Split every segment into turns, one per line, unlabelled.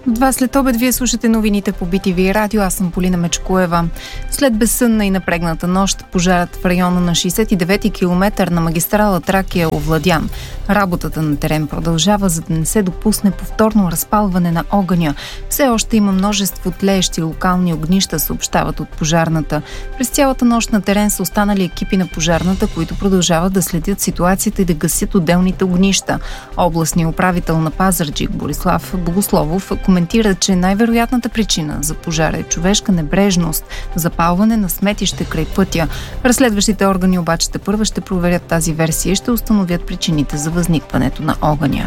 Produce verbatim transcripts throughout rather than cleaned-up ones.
В два след обед вие слушате новините по Би Ти Ви радио. Аз съм Полина Мечкоева. След безсънна и напрегната нощ, пожарът в района на шейсет и девети километър на магистрала Тракия е овладян. Работата на терен продължава, за да не се допусне повторно разпалване на огъня. Все още има множество тлеещи локални огнища, съобщават от пожарната. През цялата нощ на терен са останали екипи на пожарната, които продължават да следят ситуацията и да гасят отделните огнища. Областният управител на Пазарджик Борислав Богословов коментира, че най-вероятната причина за пожара е човешка небрежност, запалване на сметище край пътя. Разследващите органи обаче тепърва ще проверят тази версия и ще установят причините за възникването на огъня.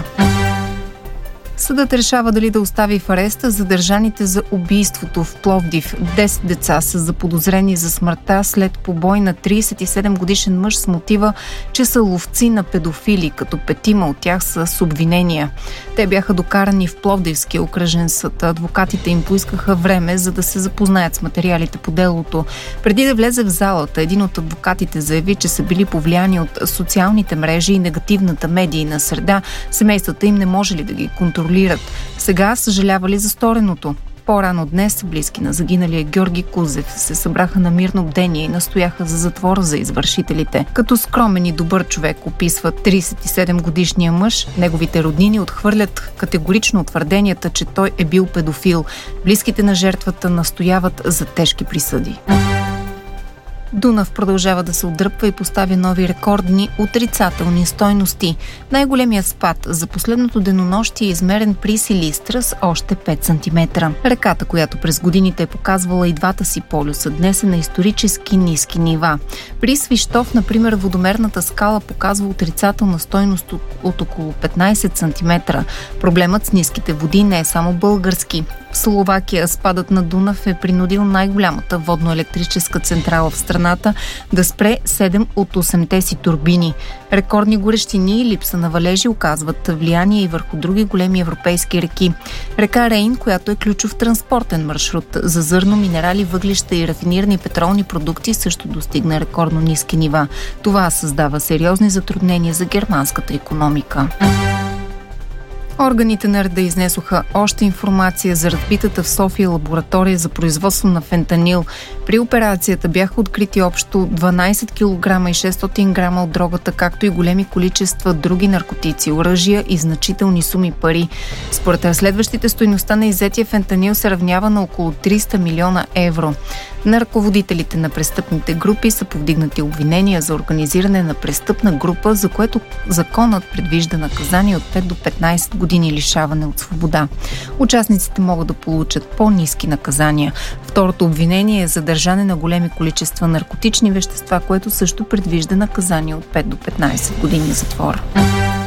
Съдът решава дали да остави в ареста задържаните за убийството в Пловдив. десет деца са заподозрени за смъртта след побой на трийсет и седем годишен мъж с мотива, че са ловци на педофили, като петима от тях са с обвинения. Те бяха докарани в Пловдивския окръжен съд. Адвокатите им поискаха време, за да се запознаят с материалите по делото. Преди да влезе в залата, един от адвокатите заяви, че са били повлияни от социалните мрежи и негативната медийна среда. Семействата им не можели да ги контролират. Сега съжалявали за стореното. По-рано днес близки на загиналия Георги Кузев се събраха на мирно бдение и настояха за затвор за извършителите. Като скромен и добър човек описва трийсет и седем годишния мъж, неговите роднини отхвърлят категорично твърденията, че той е бил педофил. Близките на жертвата настояват за тежки присъди. Дунав продължава да се отдръпва и поставя нови рекордни отрицателни стойности. Най-големият спад за последното денонощие е измерен при Силистра с още пет сантиметра. Реката, която през годините е показвала и двата си полюса, днес е на исторически ниски нива. При Свищов, например, водомерната скала показва отрицателна стойност от, от около петнайсет сантиметра. Проблемът с ниските води не е само български. В Словакия спадът на Дунав е принудил най-голямата водно-електрическа централа в страната да спре седем от осемте си турбини. Рекордни горещини и липса на валежи оказват влияние и върху други големи европейски реки. Река Рейн, която е ключов транспортен маршрут за зърно, минерали, въглища и рафинирани петролни продукти, също достигна рекордно ниски нива. Това създава сериозни затруднения за германската икономика. Органите на реда изнесоха още информация за разбитата в София лаборатория за производство на фентанил. При операцията бяха открити общо дванайсет килограма и шестстотин грама от дрогата, както и големи количества други наркотици, оръжия и значителни суми пари. Според разследващите, стойността на иззетия фентанил се равнява на около триста милиона евро. На ръководителите на престъпните групи са повдигнати обвинения за организиране на престъпна група, за което законът предвижда наказание от пет до петнайсет години лишаване от свобода. Участниците могат да получат по-ниски наказания. Второто обвинение е за държане на големи количества наркотични вещества, което също предвижда наказание от пет до петнайсет години затвора.